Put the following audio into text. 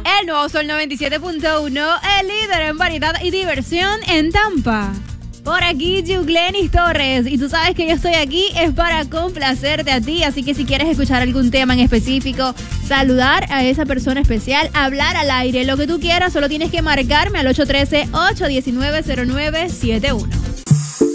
El nuevo Sol 97.1, el líder en variedad y diversión en Tampa. Por aquí, Yuglenis Torres. Y tú sabes que yo estoy aquí es para complacerte a ti. Así que si quieres escuchar algún tema en específico, saludar a esa persona especial, hablar al aire, lo que tú quieras, solo tienes que marcarme al 813-819-0971.